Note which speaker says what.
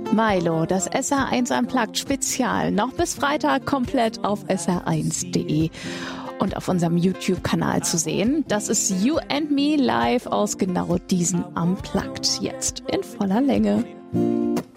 Speaker 1: Milo, das SR1 Unplugged Spezial, noch bis Freitag komplett auf sr1.de und auf unserem YouTube-Kanal zu sehen. Das ist You and Me live aus genau diesem Unplugged, jetzt in voller Länge.